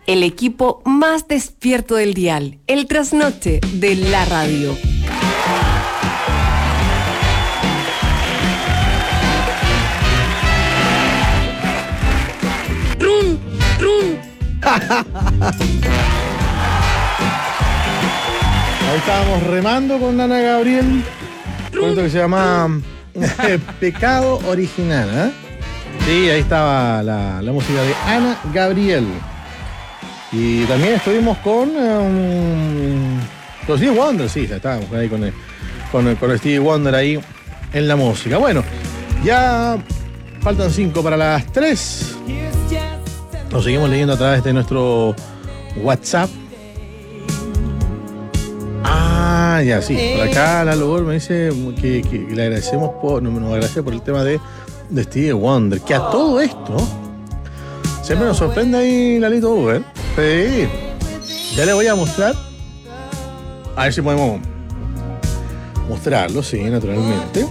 El equipo más despierto del dial, el trasnoche de la radio. ¡Run! ¡Run! Ahí estábamos remando con Ana Gabriel. Con esto que se llama Pecado Original, ¿eh? Sí, ahí estaba la música de Ana Gabriel. Y también estuvimos con Stevie Wonder, sí, estábamos ahí con Stevie Wonder ahí en la música. Bueno, ya faltan 5 para las 3. Nos seguimos leyendo a través de nuestro WhatsApp. Ah, ya, sí. Por acá la Lobor me dice que le agradecemos nos agradece por el tema de Stevie Wonder. Que a todo esto siempre nos sorprende ahí Lalito Uber. Sí. Ya le voy a mostrar. A ver si podemos mostrarlo, sí, naturalmente.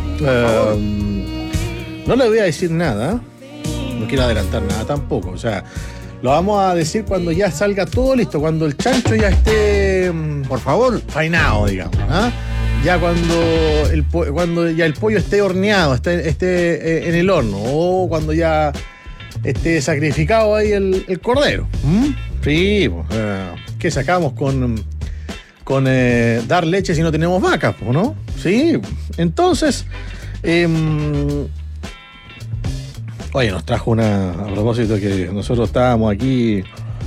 No le voy a decir nada. No quiero adelantar nada tampoco. O sea, lo vamos a decir cuando ya salga todo listo. Cuando el chancho ya esté, por favor, faenado, digamos. ¿Ah? Ya cuando ya el pollo esté horneado, esté en el horno. O cuando ya esté sacrificado ahí el cordero. Sí, pues, ¿qué sacamos con dar leche si no tenemos vacas, ¿no? Sí, entonces, oye, nos trajo a propósito que nosotros estábamos aquí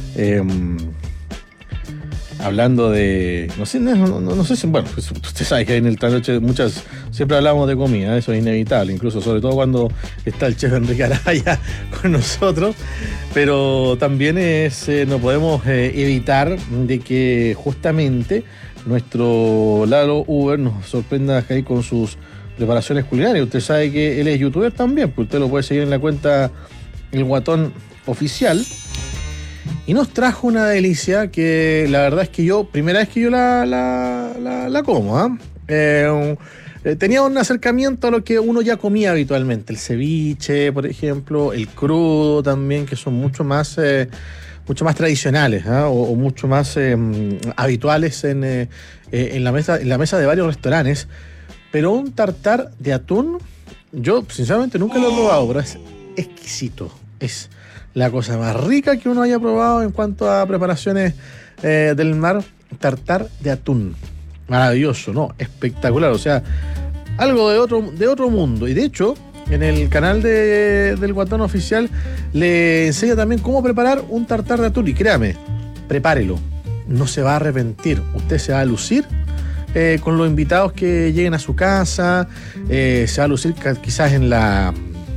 hablando de, no sé si, bueno, pues, usted sabe que en el trasnoche siempre hablamos de comida, eso es inevitable, incluso sobre todo cuando está el chef Enrique Araya con nosotros, pero también no podemos evitar de que justamente nuestro Lalo Uber nos sorprenda ahí con sus preparaciones culinarias. Usted sabe que él es youtuber también, pues usted lo puede seguir en la cuenta El Guatón Oficial. Y nos trajo una delicia que la verdad es que primera vez que yo la como, tenía un acercamiento a lo que uno ya comía habitualmente. El ceviche, por ejemplo, el crudo también, que son mucho más tradicionales, o mucho más habituales en la mesa de varios restaurantes. Pero un tartar de atún, yo sinceramente nunca lo he probado, pero es exquisito. Es la cosa más rica que uno haya probado en cuanto a preparaciones del mar. Tartar de atún. Maravilloso, ¿no? Espectacular. O sea, algo de otro mundo. Y de hecho, en el canal del Guatón Oficial le enseña también cómo preparar un tartar de atún. Y créame, prepárelo. No se va a arrepentir. Usted se va a lucir con los invitados que lleguen a su casa. Se va a lucir quizás en la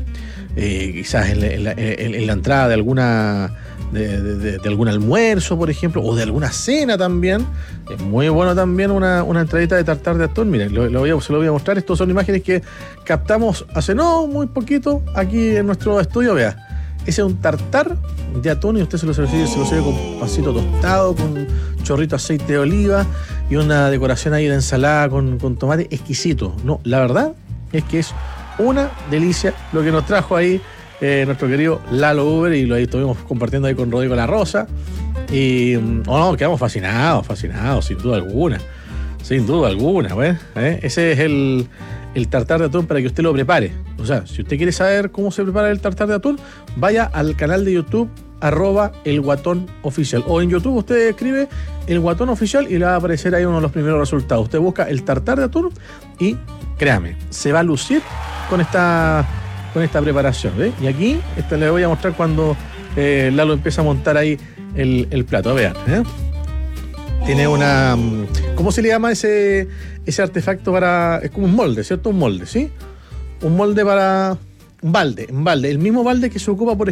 entrada de de algún almuerzo, por ejemplo, o de alguna cena también. Es muy bueno también una entradita de tartar de atún. Miren, se lo voy a mostrar. Estos son imágenes que captamos hace muy poquito aquí en nuestro estudio. Vea, ese es un tartar de atún y usted se lo sirve con pancito tostado, con un chorrito de aceite de oliva y una decoración ahí de ensalada con tomate. Exquisito. No, la verdad es que es una delicia lo que nos trajo ahí nuestro querido Lalo Uber, y lo estuvimos compartiendo ahí con Rodrigo La Rosa. Y quedamos fascinados, sin duda alguna. Sin duda alguna, ¿ves? Ese es el tartar de atún para que usted lo prepare. O sea, si usted quiere saber cómo se prepara el tartar de atún, vaya al canal de YouTube @El Guatón Oficial. O en YouTube usted escribe El Guatón Oficial y le va a aparecer ahí uno de los primeros resultados. Usted busca el tartar de atún y créame, se va a lucir con esta preparación, ¿ves? Y aquí le voy a mostrar cuando Lalo empieza a montar ahí el plato. Vean, tiene una... ¿Cómo se le llama ese artefacto para...? Es como un molde, ¿cierto? Un molde, ¿sí? Un molde para... Un balde. El mismo balde que se ocupa, por